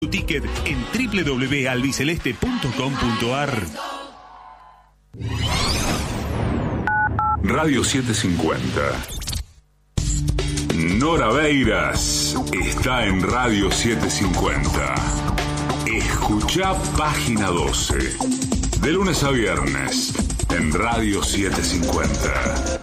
Tu ticket en www.albiceleste.com.ar. Radio 750. Nora Beiras está en Radio 750. Escuchá Página 12. De lunes a viernes en Radio 750.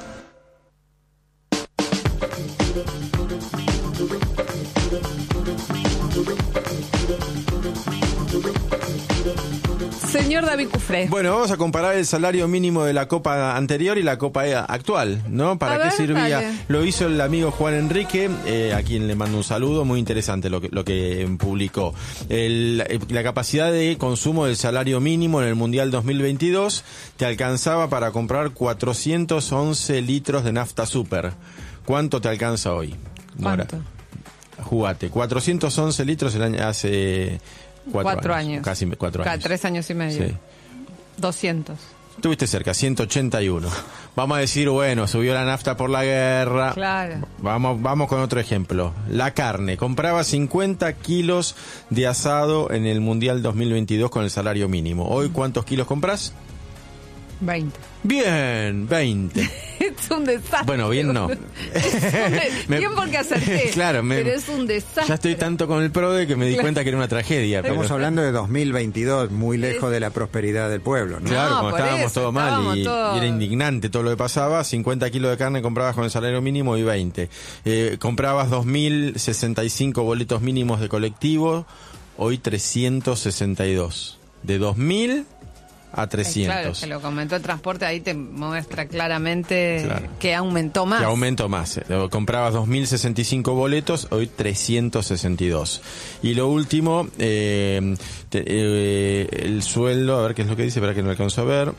Señor David Cufré. Bueno, vamos a comparar el salario mínimo de la Copa anterior y la Copa actual, ¿no? ¿Para qué servía? Dale. Lo hizo el amigo Juan Enrique, a quien le mando un saludo, muy interesante lo que publicó. La capacidad de consumo del salario mínimo en el Mundial 2022 te alcanzaba para comprar 411 litros de nafta super. ¿Cuánto te alcanza hoy? ¿Cuánto? Jugate, 411 litros el año hace... 4 años. Casi 4 años. 3 años y medio. Sí. 200. Estuviste cerca, 181. Vamos a decir, bueno, subió la nafta por la guerra. Claro. Vamos con otro ejemplo. La carne. Compraba 50 kilos de asado en el Mundial 2022 con el salario mínimo. ¿Hoy cuántos kilos compras? 20. Bien, 20. Es un desastre. Bueno, bien no. Bien porque acerté. Claro, pero es un desastre. Ya estoy tanto con el PRODE que me di cuenta que era una tragedia. Estamos hablando de 2022, muy lejos de la prosperidad del pueblo, ¿no? Claro, No, cuando por estábamos eso, todo mal y todo... era indignante todo lo que pasaba. 50 kilos de carne comprabas con el salario mínimo y 20. Comprabas 2.065 boletos mínimos de colectivo, hoy 362. De 2.000 a 300. Claro, que lo comentó el transporte, ahí te muestra claramente Claro. que aumentó más. Que aumentó más. Comprabas 2.065 boletos, hoy 362. Y lo último, el sueldo, a ver qué es lo que dice, para que no alcanzo a ver.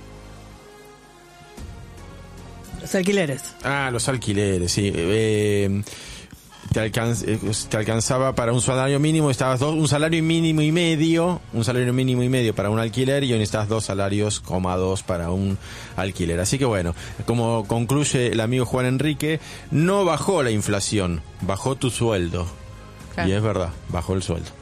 Los alquileres. Los alquileres, sí. Te alcanzaba para un salario mínimo, estabas un salario mínimo y medio para un alquiler, y hoy necesitas 2 salarios, 2 para un alquiler. Así que bueno, como concluye el amigo Juan Enrique, no bajó la inflación, bajó tu sueldo. Claro. Y es verdad, bajó el sueldo.